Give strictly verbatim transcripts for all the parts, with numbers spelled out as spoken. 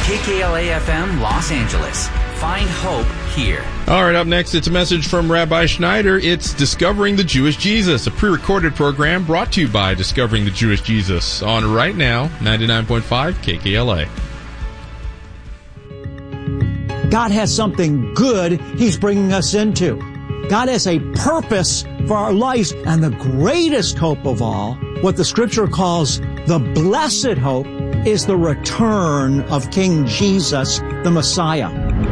K K L A F M Los Angeles. Find hope here. All right, up next, it's a message from Rabbi Schneider. It's Discovering the Jewish Jesus, a pre-recorded program brought to you by Discovering the Jewish Jesus on Right Now, ninety-nine point five K K L A. God has something good He's bringing us into. God has a purpose for our lives, and the greatest hope of all, what the Scripture calls the blessed hope, is the return of King Jesus, the Messiah.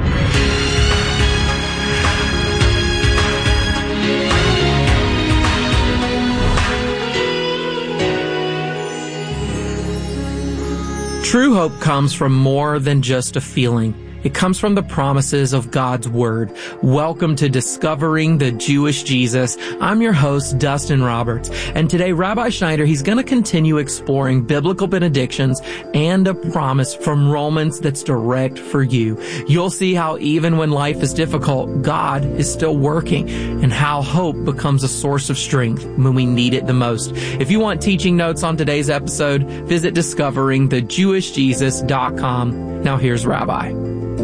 True hope comes from more than just a feeling. It comes from the promises of God's Word. Welcome to Discovering the Jewish Jesus. I'm your host, Dustin Roberts. And today, Rabbi Schneider, he's going to continue exploring biblical benedictions and a promise from Romans that's direct for you. You'll see how even when life is difficult, God is still working, and how hope becomes a source of strength when we need it the most. If you want teaching notes on today's episode, visit discovering the jewish jesus dot com. Now here's Rabbi.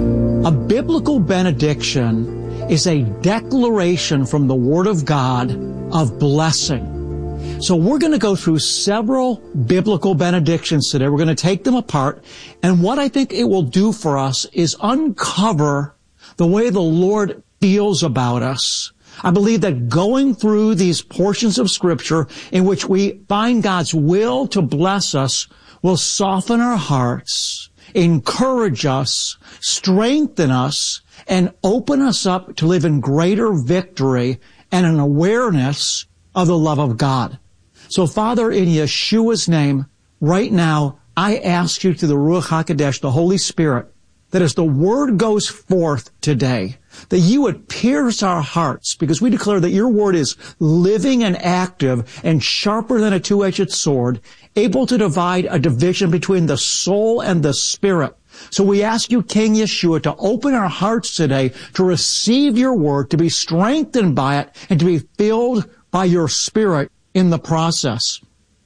A biblical benediction is a declaration from the Word of God of blessing. So we're going to go through several biblical benedictions today. We're going to take them apart. And what I think it will do for us is uncover the way the Lord feels about us. I believe that going through these portions of Scripture in which we find God's will to bless us will soften our hearts, encourage us, strengthen us, and open us up to live in greater victory and an awareness of the love of God. So, Father, in Yeshua's name, right now, I ask you through the Ruach HaKodesh, the Holy Spirit, that as the Word goes forth today, that you would pierce our hearts, because we declare that your Word is living and active and sharper than a two-edged sword, able to divide a division between the soul and the spirit. So we ask you, King Yeshua, to open our hearts today to receive your Word, to be strengthened by it, and to be filled by your Spirit in the process.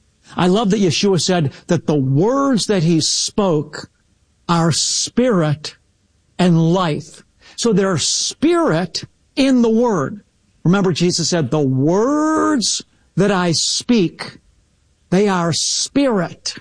I love that Yeshua said that the words that he spoke are spirit and life. So there's spirit in the Word. Remember, Jesus said, the words that I speak, they are spirit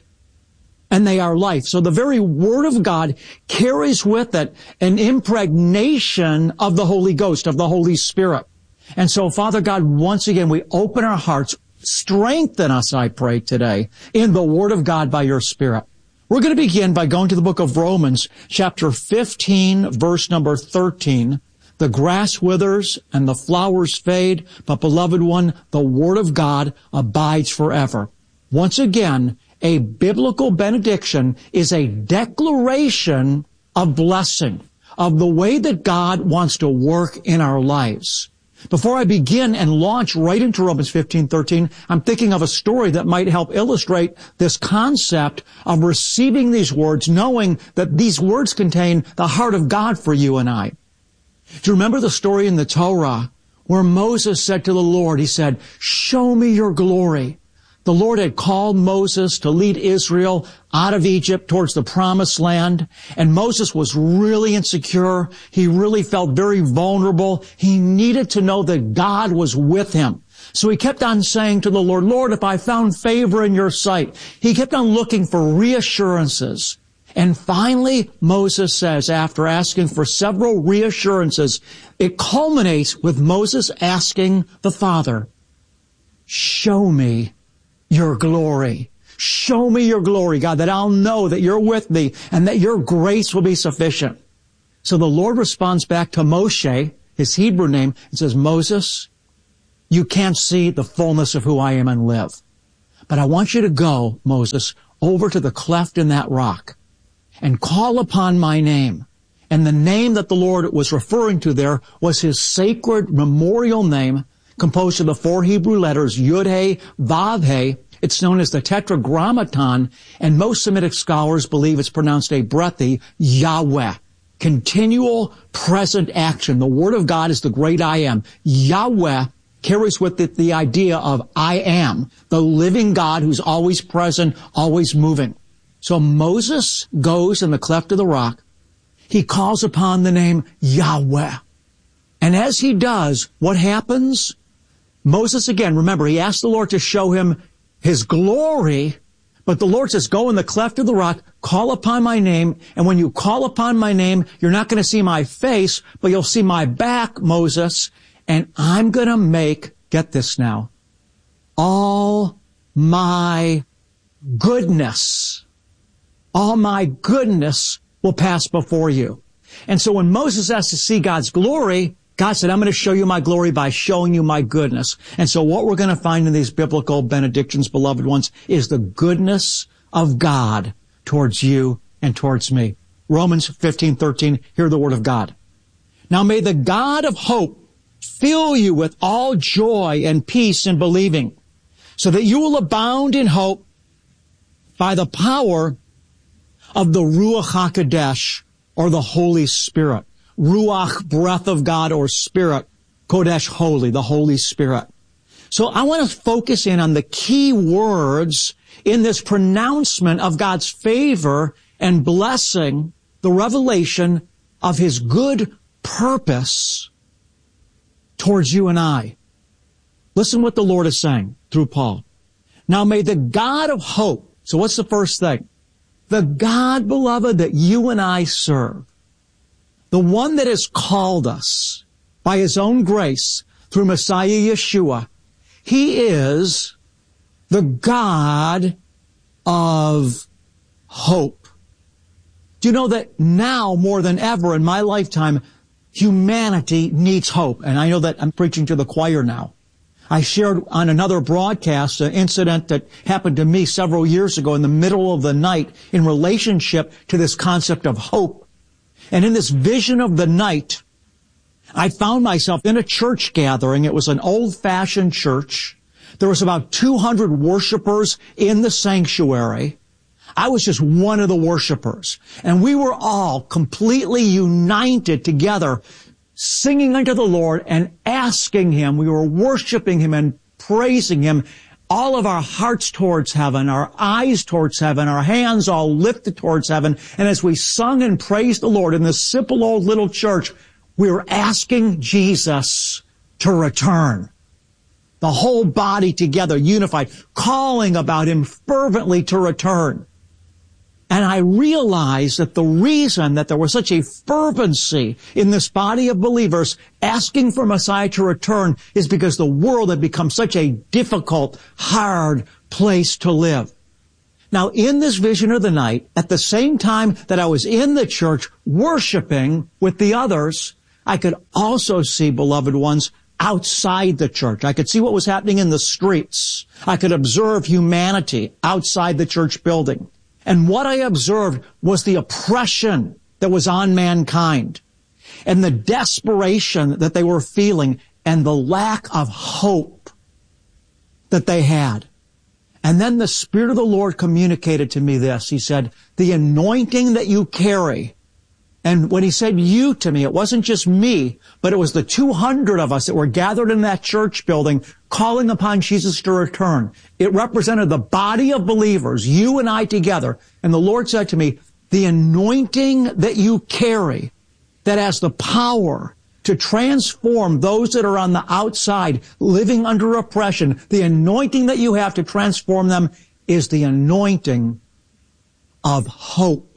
and they are life. So the very Word of God carries with it an impregnation of the Holy Ghost, of the Holy Spirit. And so, Father God, once again, we open our hearts. Strengthen us, I pray, today in the Word of God by your Spirit. We're going to begin by going to the book of Romans, chapter fifteen, verse number thirteen. The grass withers and the flowers fade, but beloved one, the Word of God abides forever. Once again, a biblical benediction is a declaration of blessing, of the way that God wants to work in our lives. Before I begin and launch right into Romans fifteen thirteen, I'm thinking of a story that might help illustrate this concept of receiving these words, knowing that these words contain the heart of God for you and I. Do you remember the story in the Torah where Moses said to the Lord, he said, show me your glory. The Lord had called Moses to lead Israel out of Egypt towards the promised land, and Moses was really insecure. He really felt very vulnerable. He needed to know that God was with him. So he kept on saying to the Lord, Lord, if I found favor in your sight. He kept on looking for reassurances. And finally, Moses says, after asking for several reassurances, it culminates with Moses asking the Father, show me your glory. Show me your glory, God, that I'll know that you're with me and that your grace will be sufficient. So the Lord responds back to Moshe, his Hebrew name, and says, Moses, you can't see the fullness of who I am and live. But I want you to go, Moses, over to the cleft in that rock and call upon my name. And the name that the Lord was referring to there was his sacred memorial name, composed of the four Hebrew letters, Yud-He, Vav-He. It's known as the Tetragrammaton, and most Semitic scholars believe it's pronounced a breathy, Yahweh. Continual present action. The Word of God is the great I am. Yahweh carries with it the idea of I am, the living God who's always present, always moving. So Moses goes in the cleft of the rock. He calls upon the name Yahweh. And as he does, what happens? Moses, again, remember, he asked the Lord to show him his glory, but the Lord says, go in the cleft of the rock, call upon my name, and when you call upon my name, you're not going to see my face, but you'll see my back, Moses, and I'm going to make, get this now, all my goodness, all my goodness will pass before you. And so when Moses asked to see God's glory, God said, I'm going to show you my glory by showing you my goodness. And so what we're going to find in these biblical benedictions, beloved ones, is the goodness of God towards you and towards me. Romans fifteen thirteen, hear the word of God. Now may the God of hope fill you with all joy and peace in believing, so that you will abound in hope by the power of the Ruach HaKodesh, or the Holy Spirit. Ruach, breath of God, or Spirit. Kodesh, holy, the Holy Spirit. So I want to focus in on the key words in this pronouncement of God's favor and blessing, the revelation of His good purpose towards you and I. Listen what the Lord is saying through Paul. Now may the God of hope, so what's the first thing? The God, beloved, that you and I serve, the one that has called us by His own grace through Messiah Yeshua, He is the God of hope. Do you know that now more than ever in my lifetime, humanity needs hope? And I know that I'm preaching to the choir now. I shared on another broadcast an incident that happened to me several years ago in the middle of the night in relationship to this concept of hope. And in this vision of the night, I found myself in a church gathering. It was an old-fashioned church. There was about two hundred worshipers in the sanctuary. I was just one of the worshipers. And we were all completely united together, singing unto the Lord and asking Him. We were worshiping Him and praising Him. All of our hearts towards heaven, our eyes towards heaven, our hands all lifted towards heaven. And as we sung and praised the Lord in this simple old little church, we were asking Jesus to return. The whole body together, unified, calling about Him fervently to return. And I realized that the reason that there was such a fervency in this body of believers asking for Messiah to return is because the world had become such a difficult, hard place to live. Now, in this vision of the night, at the same time that I was in the church worshiping with the others, I could also see, beloved ones, outside the church. I could see what was happening in the streets. I could observe humanity outside the church building. And what I observed was the oppression that was on mankind and the desperation that they were feeling and the lack of hope that they had. And then the Spirit of the Lord communicated to me this. He said, the anointing that you carry. And when He said you to me, it wasn't just me, but it was the two hundred of us that were gathered in that church building calling upon Jesus to return. It represented the body of believers, you and I together. And the Lord said to me, the anointing that you carry that has the power to transform those that are on the outside living under oppression, the anointing that you have to transform them is the anointing of hope.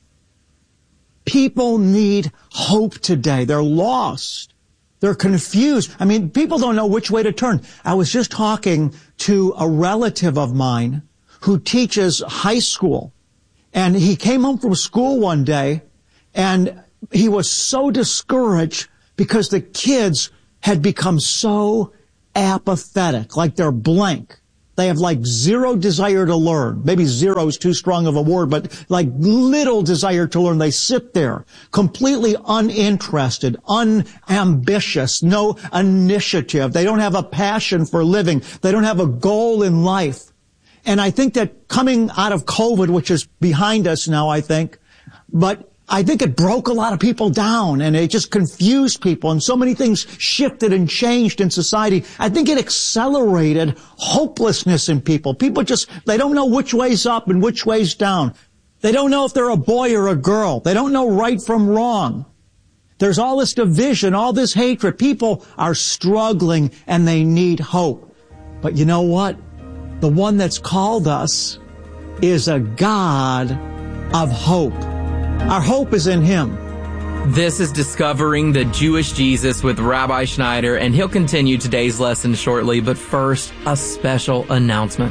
People need hope today. They're lost. They're confused. I mean, people don't know which way to turn. I was just talking to a relative of mine who teaches high school. And he came home from school one day and he was so discouraged because the kids had become so apathetic, like they're blank. They have like zero desire to learn. Maybe zero is too strong of a word, but like little desire to learn. They sit there completely uninterested, unambitious, no initiative. They don't have a passion for living. They don't have a goal in life. And I think that coming out of COVID, which is behind us now, I think, but I think it broke a lot of people down and it just confused people and so many things shifted and changed in society. I think it accelerated hopelessness in people. People just, they don't know which way's up and which way's down. They don't know if they're a boy or a girl. They don't know right from wrong. There's all this division, all this hatred. People are struggling and they need hope. But you know what? The one that's called us is a God of hope. Our hope is in Him. This is Discovering the Jewish Jesus with Rabbi Schneider, and he'll continue today's lesson shortly. But first, a special announcement.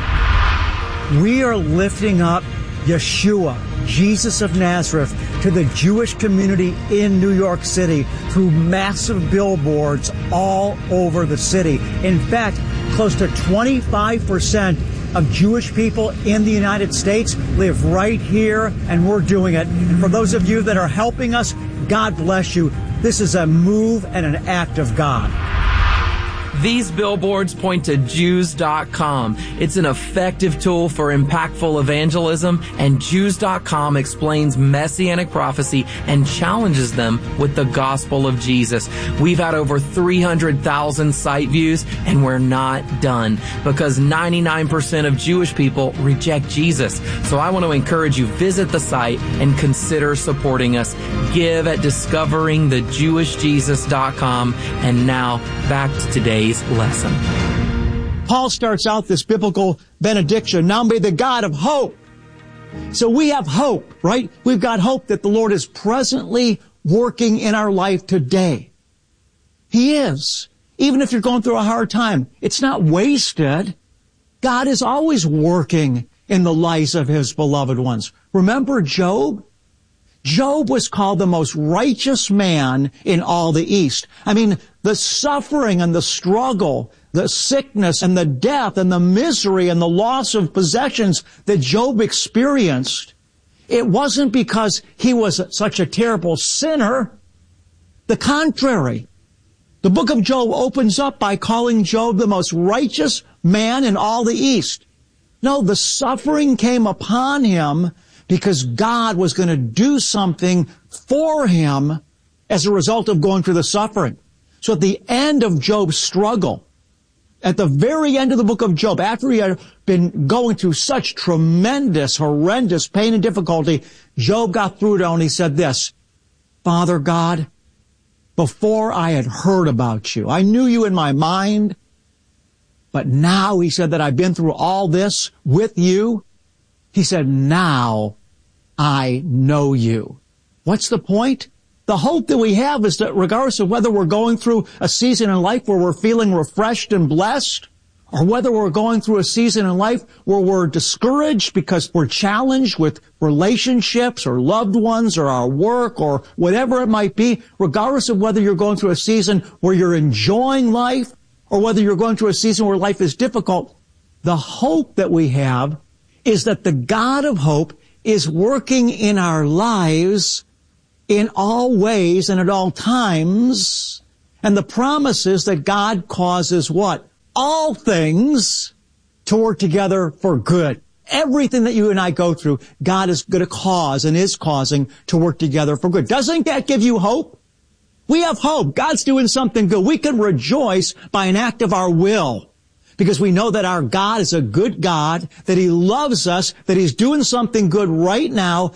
We are lifting up Yeshua, Jesus of Nazareth, to the Jewish community in New York City through massive billboards all over the city. In fact, close to twenty-five percent of Jewish people in the United States live right here, and we're doing it. And for those of you that are helping us, God bless you. This is a move and an act of God. These billboards point to Jews dot com. It's an effective tool for impactful evangelism, and Jews dot com explains messianic prophecy and challenges them with the gospel of Jesus. We've had over three hundred thousand site views, and we're not done because ninety-nine percent of Jewish people reject Jesus. So I want to encourage you, visit the site and consider supporting us. Give at discovering the jewish jesus dot com. And now back to today's lesson. Paul starts out this biblical benediction. Now may the God of hope. So we have hope, right? We've got hope that the Lord is presently working in our life today. He is. Even if you're going through a hard time, it's not wasted. God is always working in the lives of His beloved ones. Remember Job? Job was called the most righteous man in all the East. I mean, the suffering and the struggle, the sickness and the death and the misery and the loss of possessions that Job experienced, it wasn't because he was such a terrible sinner. The contrary. The book of Job opens up by calling Job the most righteous man in all the East. No, the suffering came upon him because God was going to do something for him as a result of going through the suffering. So at the end of Job's struggle, at the very end of the book of Job, after he had been going through such tremendous, horrendous pain and difficulty, Job got through it all and he said this, Father God, before I had heard about you, I knew you in my mind, but now, he said, that I've been through all this with you, he said, now I know you. What's the point? The hope that we have is that regardless of whether we're going through a season in life where we're feeling refreshed and blessed, or whether we're going through a season in life where we're discouraged because we're challenged with relationships or loved ones or our work or whatever it might be, regardless of whether you're going through a season where you're enjoying life or whether you're going through a season where life is difficult, the hope that we have is that the God of hope is working in our lives in all ways and at all times. And the promise is that God causes what? All things to work together for good. Everything that you and I go through, God is going to cause and is causing to work together for good. Doesn't that give you hope? We have hope. God's doing something good. We can rejoice by an act of our will because we know that our God is a good God, that He loves us, that He's doing something good right now,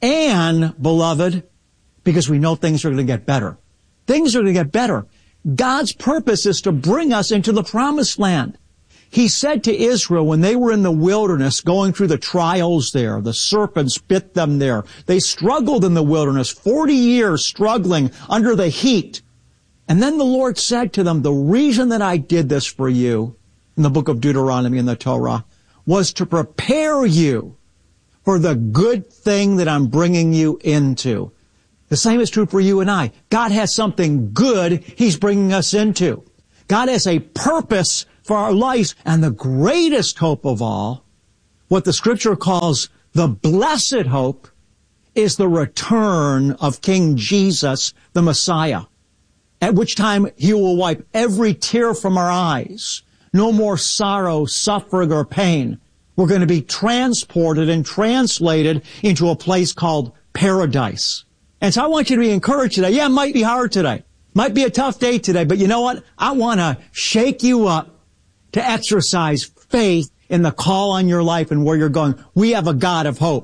and, beloved, because we know things are going to get better. Things are going to get better. God's purpose is to bring us into the promised land. He said to Israel when they were in the wilderness going through the trials there, the serpents bit them there. They struggled in the wilderness, forty years struggling under the heat. And then the Lord said to them, the reason that I did this for you in the book of Deuteronomy in the Torah was to prepare you for the good thing that I'm bringing you into. The same is true for you and I. God has something good He's bringing us into. God has a purpose for our lives, and the greatest hope of all, what the Scripture calls the blessed hope, is the return of King Jesus, the Messiah, at which time He will wipe every tear from our eyes. No more sorrow, suffering, or pain. We're going to be transported and translated into a place called paradise. And so I want you to be encouraged today. Yeah, it might be hard today. Might be a tough day today, but you know what? I want to shake you up to exercise faith in the call on your life and where you're going. We have a God of hope.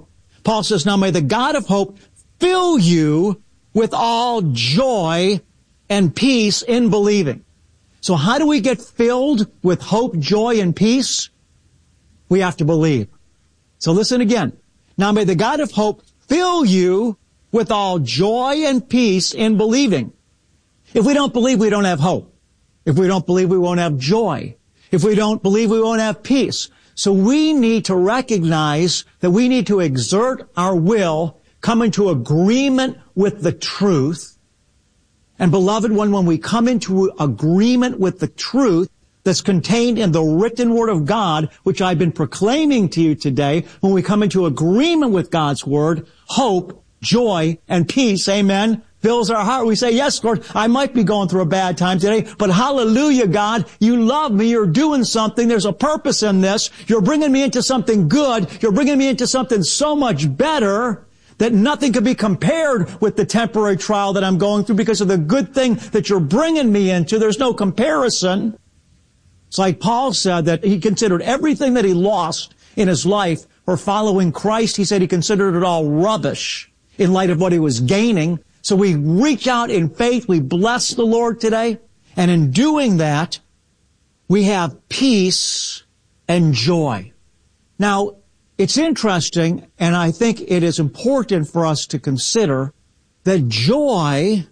Paul says, now may the God of hope fill you with all joy and peace in believing. So how do we get filled with hope, joy, and peace? We have to believe. So listen again. Now may the God of hope fill you with all joy and peace in believing. If we don't believe, we don't have hope. If we don't believe, we won't have joy. If we don't believe, we won't have peace. So we need to recognize that we need to exert our will, come into agreement with the truth. And beloved one, when we come into agreement with the truth that's contained in the written Word of God, which I've been proclaiming to you today, when we come into agreement with God's Word, hope, joy, and peace, amen, fills our heart. We say, yes, Lord, I might be going through a bad time today, but hallelujah, God, you love me. You're doing something. There's a purpose in this. You're bringing me into something good. You're bringing me into something so much better that nothing could be compared with the temporary trial that I'm going through because of the good thing that you're bringing me into. There's no comparison. It's like Paul said that he considered everything that he lost in his life for following Christ. He said he considered it all rubbish in light of what he was gaining. So we reach out in faith. We bless the Lord today. And in doing that, we have peace and joy. Now, it's interesting, and I think it is important for us to consider that joy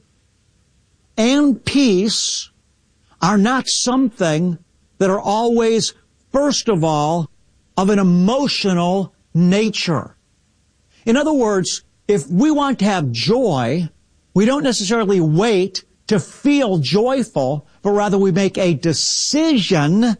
and peace are not something that are always, first of all, of an emotional nature. In other words, if we want to have joy, we don't necessarily wait to feel joyful, but rather we make a decision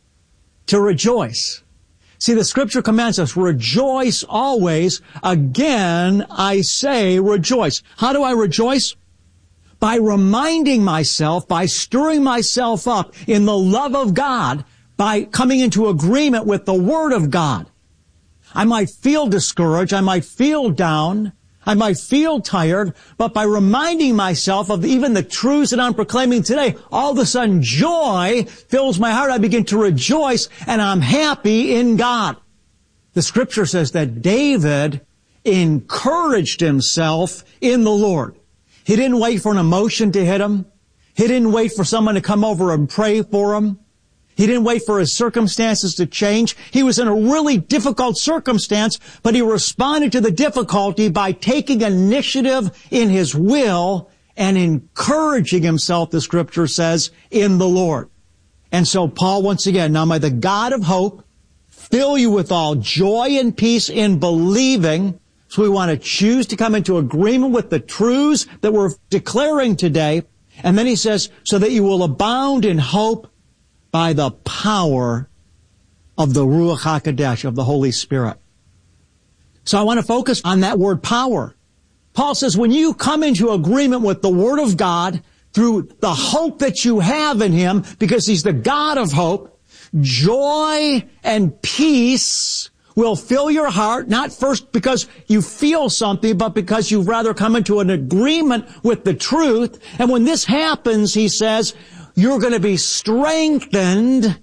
to rejoice. See, the Scripture commands us, rejoice always. Again, I say rejoice. How do I rejoice? By reminding myself, by stirring myself up in the love of God, by coming into agreement with the Word of God. I might feel discouraged, I might feel down, I might feel tired, but by reminding myself of even the truths that I'm proclaiming today, all of a sudden joy fills my heart. I begin to rejoice, and I'm happy in God. The Scripture says that David encouraged himself in the Lord. He didn't wait for an emotion to hit him. He didn't wait for someone to come over and pray for him. He didn't wait for his circumstances to change. He was in a really difficult circumstance, but he responded to the difficulty by taking initiative in his will and encouraging himself, the Scripture says, in the Lord. And so Paul, once again, now may the God of hope fill you with all joy and peace in believing. So we want to choose to come into agreement with the truths that we're declaring today. And then he says, so that you will abound in hope by the power of the Ruach HaKodesh, of the Holy Spirit. So I want to focus on that word power. Paul says when you come into agreement with the Word of God through the hope that you have in Him, because He's the God of hope, joy and peace will fill your heart, not first because you feel something, but because you've rather come into an agreement with the truth. And when this happens, he says, you're going to be strengthened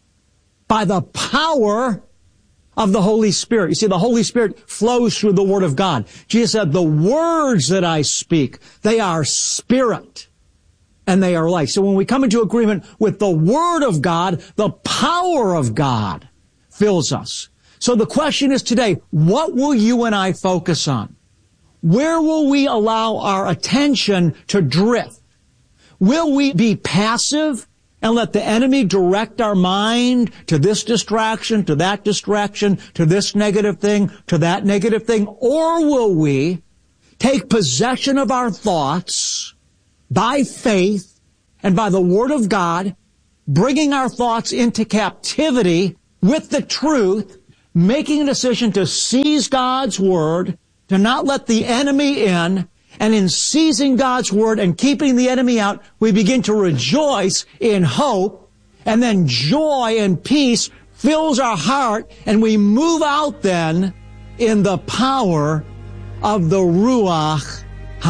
by the power of the Holy Spirit. You see, the Holy Spirit flows through the Word of God. Jesus said, the words that I speak, they are spirit and they are life. So when we come into agreement with the Word of God, the power of God fills us. So the question is today, what will you and I focus on? Where will we allow our attention to drift? Will we be passive and let the enemy direct our mind to this distraction, to that distraction, to this negative thing, to that negative thing? Or will we take possession of our thoughts by faith and by the Word of God, bringing our thoughts into captivity with the truth, making a decision to seize God's Word, to not let the enemy in, and in seizing God's Word and keeping the enemy out, we begin to rejoice in hope, and then joy and peace fills our heart, and we move out then in the power of the Ruach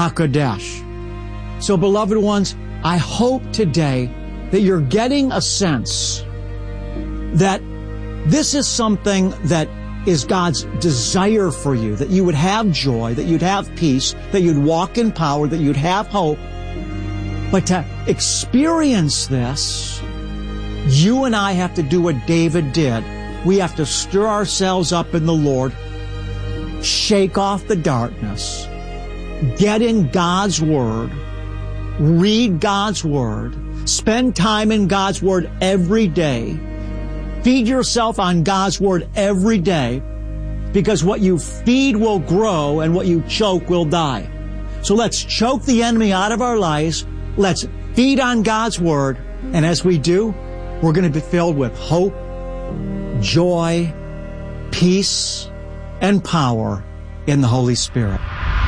HaKodesh. So, beloved ones, I hope today that you're getting a sense that this is something that is God's desire for you, that you would have joy, that you'd have peace, that you'd walk in power, that you'd have hope. But to experience this, you and I have to do what David did. We have to stir ourselves up in the Lord, shake off the darkness, get in God's Word, read God's Word, spend time in God's Word every day, feed yourself on God's Word every day, because what you feed will grow and what you choke will die. So let's choke the enemy out of our lives. Let's feed on God's Word. And as we do, we're going to be filled with hope, joy, peace, and power in the Holy Spirit.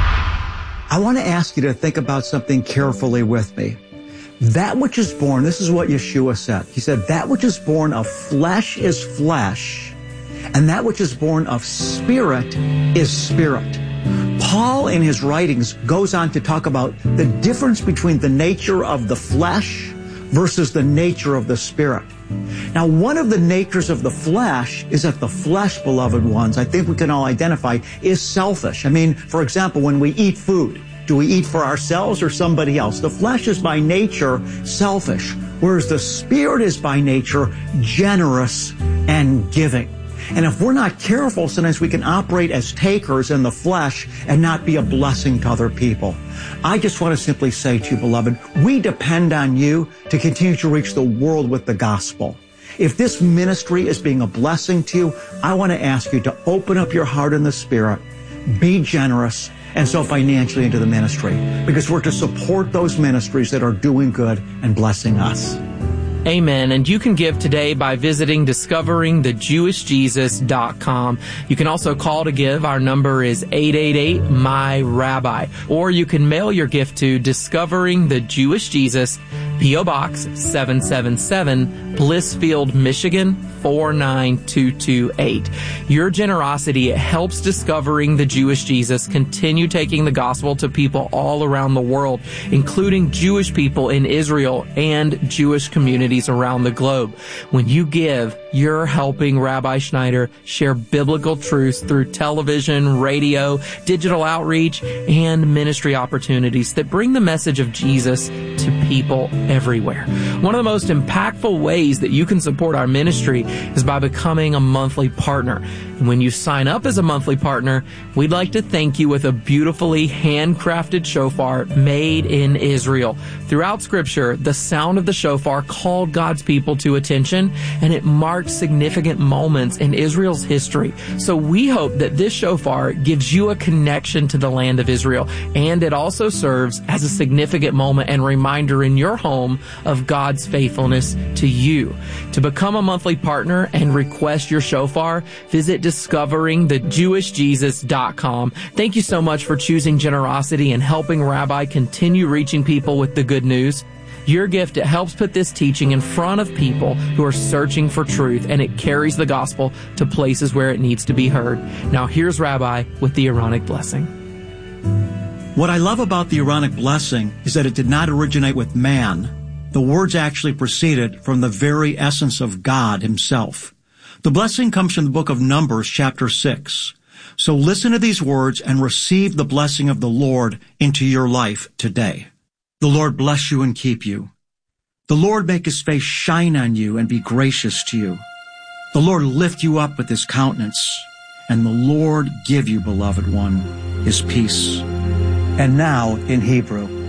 I want to ask you to think about something carefully with me. That which is born, this is what Yeshua said. He said, that which is born of flesh is flesh, and that which is born of spirit is spirit. Paul, in his writings, goes on to talk about the difference between the nature of the flesh versus the nature of the spirit. Now, one of the natures of the flesh is that the flesh, beloved ones, I think we can all identify, is selfish. I mean, for example, when we eat food, do we eat for ourselves or somebody else? The flesh is by nature selfish, whereas the spirit is by nature generous and giving. And if we're not careful, sometimes we can operate as takers in the flesh and not be a blessing to other people. I just want to simply say to you, beloved, we depend on you to continue to reach the world with the gospel. If this ministry is being a blessing to you, I want to ask you to open up your heart in the Spirit, be generous, and sow financially into the ministry, because we're to support those ministries that are doing good and blessing us. Amen. And you can give today by visiting discovering the jewish jesus dot com. You can also call to give. Our number is eight eight eight, M Y, Rabbi. Or you can mail your gift to Discovering the Jewish Jesus, P O. Box seven seven seven, Blissfield, Michigan, four nine two two eight. Your generosity helps Discovering the Jewish Jesus continue taking the gospel to people all around the world, including Jewish people in Israel and Jewish communities around the globe. When you give, you're helping Rabbi Schneider share biblical truths through television, radio, digital outreach, and ministry opportunities that bring the message of Jesus to people everywhere. One of the most impactful ways that you can support our ministry is by becoming a monthly partner. And when you sign up as a monthly partner, we'd like to thank you with a beautifully handcrafted shofar made in Israel. Throughout Scripture, the sound of the shofar called God's people to attention, and it marked significant moments in Israel's history. So we hope that this shofar gives you a connection to the land of Israel, and it also serves as a significant moment and reminder in your home of God's faithfulness to you. To become a monthly partner and request your shofar, visit discovering the jewish jesus dot com. Thank you so much for choosing generosity and helping Rabbi continue reaching people with the good news. Your gift, it helps put this teaching in front of people who are searching for truth, and it carries the gospel to places where it needs to be heard. Now here's Rabbi with the Aaronic blessing. What I love about the Aaronic blessing is that it did not originate with man. The words actually proceeded from the very essence of God himself. The blessing comes from the book of Numbers, chapter six. So listen to these words and receive the blessing of the Lord into your life today. The Lord bless you and keep you. The Lord make his face shine on you and be gracious to you. The Lord lift you up with his countenance, and the Lord give you, beloved one, his peace. And now, in Hebrew,